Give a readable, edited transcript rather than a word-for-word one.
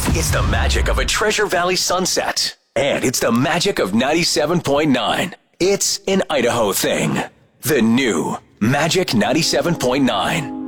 It's the magic of a Treasure Valley sunset. And it's the magic of 97.9. It's an Idaho thing. The new Magic 97.9.